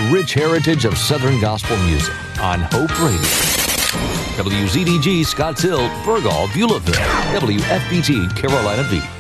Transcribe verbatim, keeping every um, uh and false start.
rich heritage of Southern gospel music on Hope Radio. W Z D G Scotts Hill, Burgall, Beulahville, W F B T Carolina Beach.